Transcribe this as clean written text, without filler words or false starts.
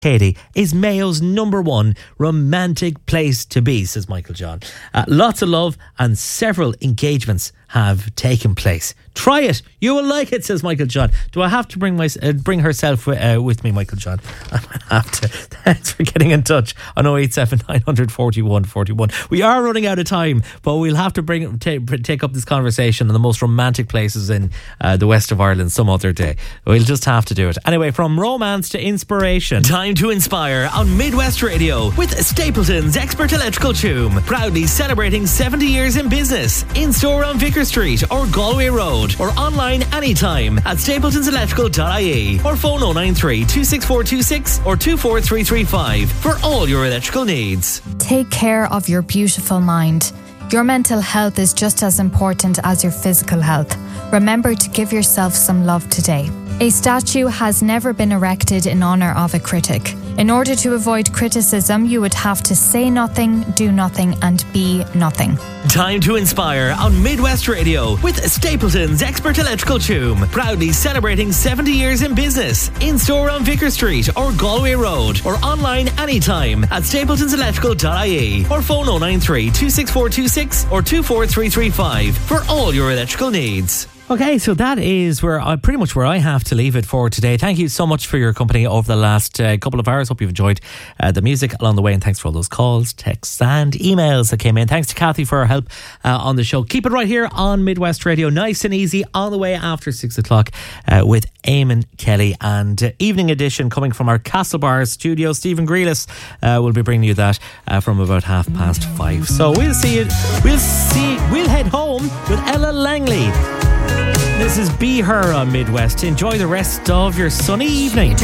Katie is Mayo's #1 romantic place to be, says Michael John. Lots of love and several engagements have taken place. Try it, you will like it, says Michael John. Do I have to bring herself with me, Michael John? I might have to. Thanks for getting in touch on 087 900 41 41. We are running out of time, but we'll have to take up this conversation on the most romantic places in the west of Ireland some other day. We'll just have to do it. Anyway, from romance to inspiration, time to inspire on Midwest Radio with Stapleton's Expert Electrical Tomb, proudly celebrating 70 years in business. In store on Vicar Street or Galway Road, or online anytime at stapletonselectrical.ie, or phone 093 26426 or 24335 for all your electrical needs. Take care of your beautiful mind. Your mental health is just as important as your physical health. Remember to give yourself some love today. A statue has never been erected in honour of a critic. In order to avoid criticism, you would have to say nothing, do nothing, and be nothing. Time to inspire on Midwest Radio with Stapleton's Expert Electrical Tomb, proudly celebrating 70 years in business. In store on Vicar Street or Galway Road, or online anytime at stapletonselectrical.ie, or phone 093 26426 or 24335 for all your electrical needs. Okay, so that is pretty much where I have to leave it for today. Thank you so much for your company over the last couple of hours. Hope you've enjoyed the music along the way, and thanks for all those calls, texts and emails that came in. Thanks to Kathy for her help on the show. Keep it right here on Midwest Radio, nice and easy, on the way after 6 o'clock with Eamon Kelly, and evening edition coming from our Castlebar studio. Stephen Grealis will be bringing you that from about 5:30. So we'll head home with Ella Langley. This is Be Her on Midwest. Enjoy the rest of your sunny evening.